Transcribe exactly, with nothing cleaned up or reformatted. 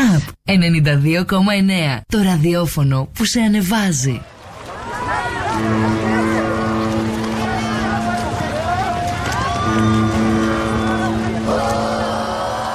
Up ενενήντα δύο κόμμα εννέα. Το ραδιόφωνο που σε ανεβάζει. Thank you.